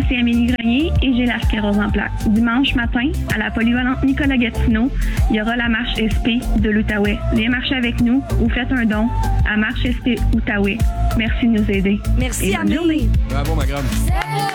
c'est Amélie Grenier et j'ai la sclérose en plaques. Dimanche matin, à la polyvalente Nicolas Gatineau, il y aura la marche SP de l'Outaouais. Venez marcher avec nous ou faites un don à Marche SP Outaouais. Merci de nous aider. Merci, Amélie. Bravo, ma grande.